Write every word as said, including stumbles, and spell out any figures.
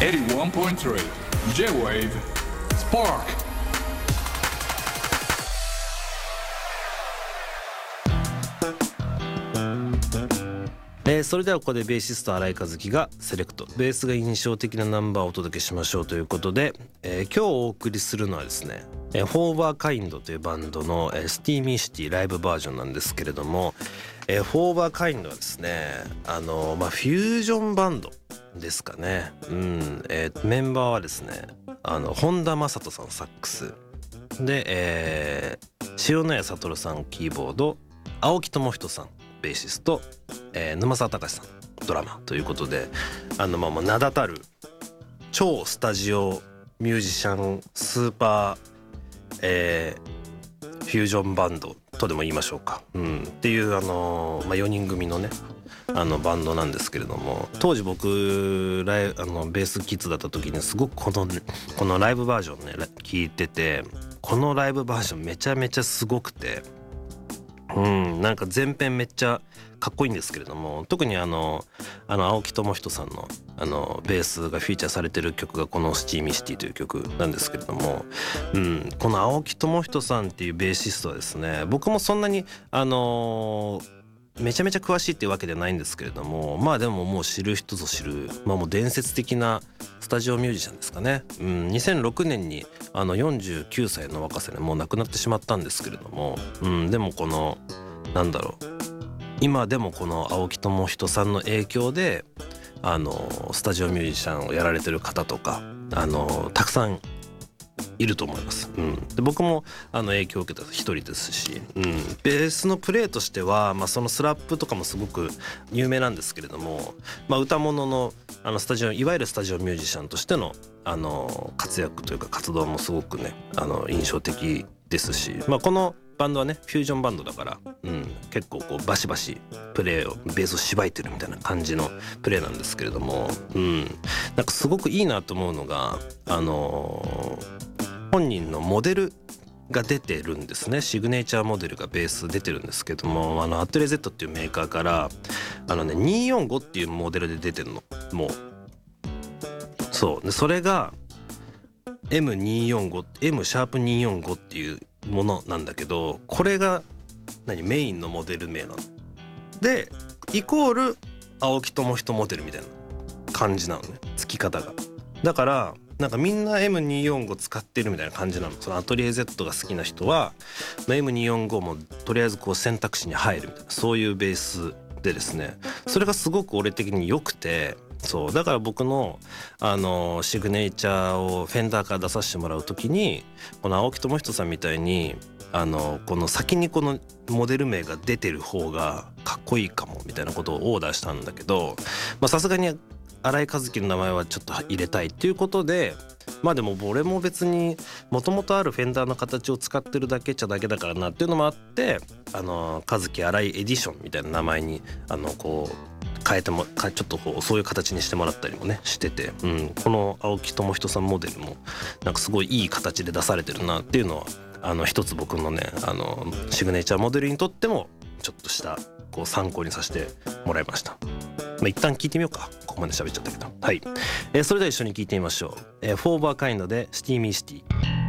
エイティワンポイントスリー J-Wave Spark。 えー、それではここでベーシスト新井和樹がセレクト、ベースが印象的なナンバーをお届けしましょうということで、えー、今日お送りするのはですね、えー、フォーバーカインドというバンドの、えー、スティーミーシティライブバージョンなんですけれども、えー、フォーバーカインドはですね、あのーまあ、フュージョンバンドですかね、うんえー、メンバーはですね、あの本田正人さんサックスで、えー、塩谷悟さんキーボード、青木智人さんベーシスト、えー、沼沢隆さんドラマということで、あのまあまあ名だたる超スタジオミュージシャンスーパー、えー、フュージョンバンドとでも言いましょうか、うん、っていうあの、まあ、よにん組のねあのバンドなんですけれども、当時僕ライあのベースキッズだった時にすごくこのこのライブバージョンね聞いてて、このライブバージョンめちゃめちゃすごくて、うん、なんか全編めっちゃかっこいいんですけれども、特にあのあの青木智人さんのあのベースがフィーチャーされてる曲がこのスティーミーシティという曲なんですけれども、うん、この青木智人さんっていうベーシストはですね、僕もそんなにあのーめちゃめちゃ詳しいっていうわけではないんですけれども、まあでももう知る人ぞ知る、まあもう伝説的なスタジオミュージシャンですかね。うん、にせんろくねんにあのよんじゅうきゅうさいの若さでもう亡くなってしまったんですけれども、うん、でもこのなんだろう、今でもこの青木智人さんの影響であのスタジオミュージシャンをやられてる方とかあのたくさんいると思います、うん、で僕もあの影響を受けた一人ですし、うん、ベースのプレーとしては、まあ、そのスラップとかもすごく有名なんですけれども、まあ、歌物のあのスタジオいわゆるスタジオミュージシャンとしてのあの活躍というか活動もすごくねあの印象的ですし、まあ、このバンドはねフュージョンバンドだから、うん、結構こうバシバシプレーをベースをしばいてるみたいな感じのプレーなんですけれども、うん、なんかすごくいいなと思うのがあのー本人のモデルが出てるんですね。シグネチャーモデルがベース出てるんですけども、あのアトリエ Z っていうメーカーからあのねにひゃくよんじゅうごっていうモデルで出てるの。もうそうで、それが エムにひゃくよんじゅうご M シャープにひゃくよんじゅうごっていうものなんだけど、これが何メインのモデル名なので、イコール青木智人モデルみたいな感じなのね、付き方が。だからなんかみんな エムにひゃくよんじゅうご 使ってるみたいな感じなの。そのアトリエ Z が好きな人は エムにひゃくよんじゅうご もとりあえずこう選択肢に入るみたいな、そういうベースでですね、それがすごく俺的に良くて、そうだから僕のあのシグネチャーをフェンダーから出させてもらうときに、この青木智人さんみたいにあのこの先にこのモデル名が出てる方がかっこいいかもみたいなことをオーダーしたんだけど、まあさすがに新井和樹の名前はちょっと入れたいっていうことで、まあでも俺も別にもともとあるフェンダーの形を使ってるだけっちゃだけだからなっていうのもあって、あの和樹新井エディションみたいな名前にあのこう変えてもちょっとこうそういう形にしてもらったりもねしてて、うん、この青木智人さんモデルもなんかすごいいい形で出されてるなっていうのはあの一つ僕のねあのシグネチャーモデルにとってもちょっとしたこう参考にさせてもらいました。まあ、一旦聞いてみようか。ここまで喋っちゃったけど、はい、えー、それでは一緒に聞いてみましょう。えー、フォーバーカインドでスティーミーシティ。